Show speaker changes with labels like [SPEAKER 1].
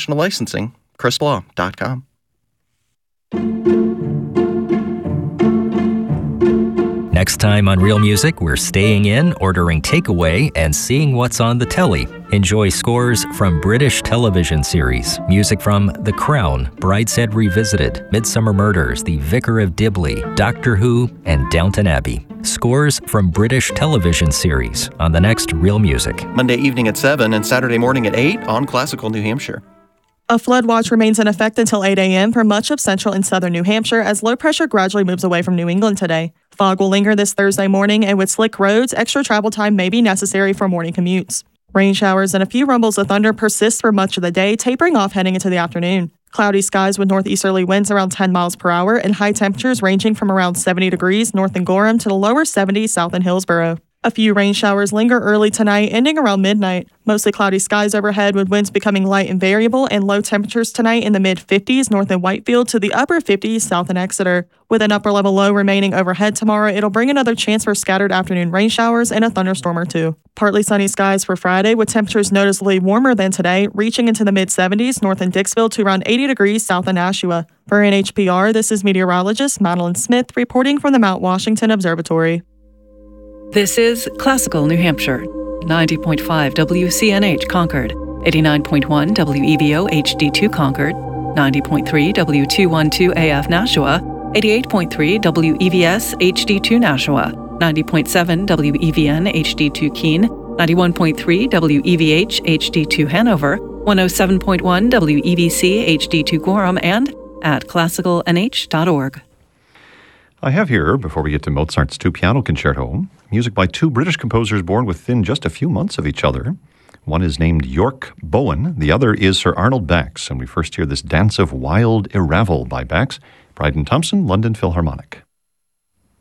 [SPEAKER 1] professional licensing, crisplaw.com.
[SPEAKER 2] Next time on Real Music, we're staying in, ordering takeaway, and seeing what's on the telly. Enjoy scores from British television series, music from The Crown, Brideshead Revisited, Midsummer Murders, The Vicar of Dibley, Doctor Who, and Downton Abbey. Scores from British television series on the next Real Music.
[SPEAKER 1] Monday evening at 7 and Saturday morning at 8 on Classical New Hampshire.
[SPEAKER 3] A flood watch remains in effect until 8 a.m. for much of central and southern New Hampshire as low pressure gradually moves away from New England today. Fog will linger this Thursday morning, and with slick roads, extra travel time may be necessary for morning commutes. Rain showers and a few rumbles of thunder persist for much of the day, tapering off heading into the afternoon. Cloudy skies with northeasterly winds around 10 miles per hour and high temperatures ranging from around 70 degrees north in Gorham to the lower 70s south in Hillsborough. A few rain showers linger early tonight, ending around midnight. Mostly cloudy skies overhead with winds becoming light and variable, and low temperatures tonight in the mid-50s north in Whitefield to the upper 50s south in Exeter. With an upper-level low remaining overhead tomorrow, it'll bring another chance for scattered afternoon rain showers and a thunderstorm or two. Partly sunny skies for Friday, with temperatures noticeably warmer than today, reaching into the mid-70s north in Dixville to around 80 degrees south in Nashua. For NHPR, this is meteorologist Madeline Smith reporting from the Mount Washington Observatory.
[SPEAKER 4] This is Classical New Hampshire, 90.5 WCNH Concord, 89.1 WEVO HD2 Concord, 90.3 W212 AF Nashua, 88.3 WEVS HD2 Nashua, 90.7 WEVN HD2 Keene, 91.3 WEVH HD2 Hanover, 107.1 WEVC HD2 Gorham, and at classicalnh.org.
[SPEAKER 5] I have here, before we get to Mozart's 2 piano concerto, music by 2 British composers born within just a few months of each other. One is named York Bowen, the other is Sir Arnold Bax, and we first hear this Dance of Wild Iravel by Bax, Bryden Thompson, London Philharmonic.